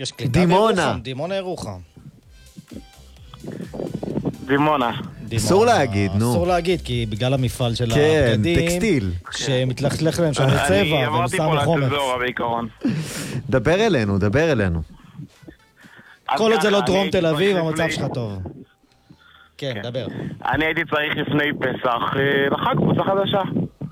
יש קליטה בירוחם, דימונה ירוחם. דימונה. אסור להגיד, נו. אסור להגיד, כי בגלל המפעל של כן, הבגדים, טקסטיל. שמתלכלך להם שם צבע, אני עברתי פה חומץ. לתזורה בעיקרון. דבר אלינו. כל עוד זה לא דרום תל אביב, המצב שלך טוב. כן, דבר. אני הייתי צריך לפני פסח לחג קבוצה חדשה.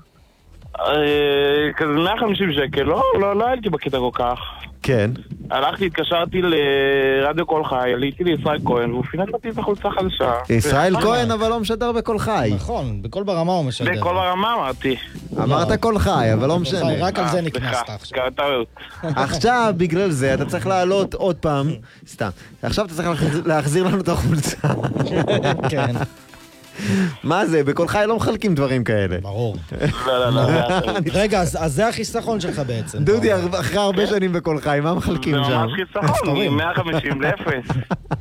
כזה 150 שקל, לא הייתי בקטע כל כך. כן. הלכתי, התקשרתי לרדיו קול חי, עליתי לישראל כהן, והוא פינק אותי את החולצה חדשה. ישראל כהן אבל לא משדר בקול חי. נכון, בקול ברמה הוא משדר. בקול ברמה אמרתי. אמרת קול חי, אבל לא משנה. רק על זה נקנסת עכשיו. עכשיו, בגלל זה, אתה צריך לעלות עוד פעם, סתם. עכשיו אתה צריך להחזיר לנו את החולצה. כן. מה זה? בקול חי לא מחלקים דברים כאלה. ברור. לא. רגע, אז זה החיסכון שלך בעצם. דודי, אחרי הרבה שנים בקול חי, מה מחלקים זה שם? ממש חיסכון, מ-150 ל-0.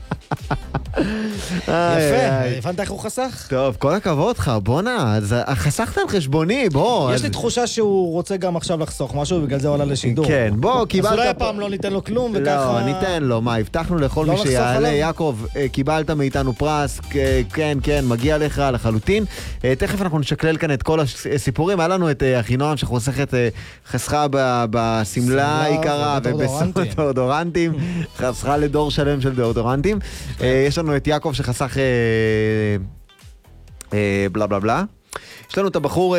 יפה, הבנת איך הוא חסך? טוב, כל הכבוד לך, בוא'נה, חסכת על חשבוני, בוא. יש לי תחושה שהוא רוצה גם עכשיו לחסוך משהו, בגלל זה עולה לשידור. כן, בוא, קיבלת... אז אולי הפעם לא ניתן לו כלום, וככה... לא, ניתן לו, מה, הבטחנו לכל מי שיעלה, יעקב, קיבלת מאיתנו פרס, כן, מגיע לך לחלוטין. תכף אנחנו נשקלל כאן את כל הסיפורים, היה לנו את אחינועם שחוסכת, חסכה בסמלה העיקרה, ובדאודורנטים, חסכה לדור שלם של דאודורנטים. יש לנו את יעקב שחסך בלה בלה בלה. יש לנו את הבחור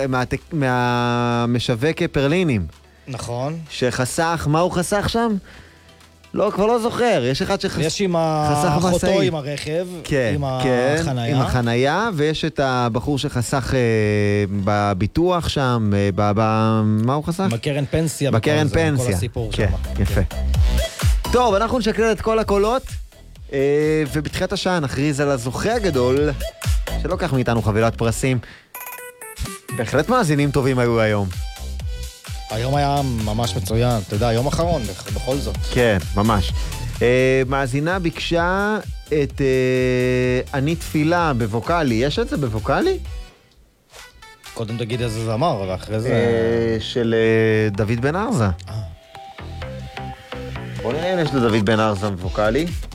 מהמשווק פרלינים. נכון. שחסך, מה הוא חסך שם? לא, כבר לא זוכר. יש אחד שחסך... יש עם אחותו עם הרכב, עם החנייה. עם החנייה, ויש את הבחור שחסך בביטוח שם, מה הוא חסך? בקרן פנסיה. בקרן פנסיה. כל הסיפור שם. כן, יפה. טוב, אנחנו נשקלל את כל הקולות. ובתחילת השעה נכריז על הזוכה הגדול שלוקח מאיתנו חבילת פרסים. בהחלט מאזינים טובים היו היום. היום היה ממש מצוין, אתה יודע, יום אחרון בכל זאת. כן, ממש. מאזינה ביקשה את אני תפילה בווקלי. יש את זה בווקלי? קודם תגיד איזה זמר, ואחרי זה... של דוד בן ארזה. בוא נראה אם יש לדוד בן ארזה בווקלי.